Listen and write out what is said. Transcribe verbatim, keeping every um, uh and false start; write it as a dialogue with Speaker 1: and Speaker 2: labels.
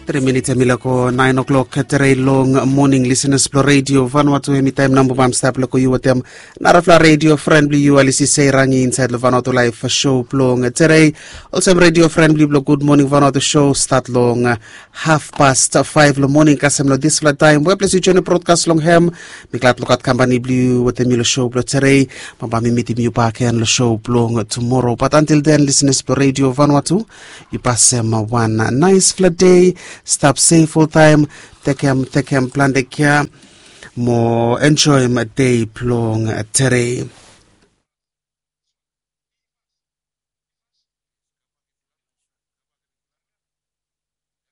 Speaker 1: Three minutes milako nine o'clock tere long morning listeners plo radio Vanuatu hemi time number bam stap lako you watem narafla radio friendly you alisi say rangi inside the Vanuatu live show plong tere also radio friendly plo good morning Vanuatu show start long half past five lo morning kasem lo this flat time we place you broadcast long hem miklat lokat company blue watem lo show plo tere mabami miti mi pa ken lo show plong tomorrow but until then listeners plo radio Vanuatu you pass them one nice flat day. Stop safe full time. Take him, take him, plan the care. More enjoy my day long today.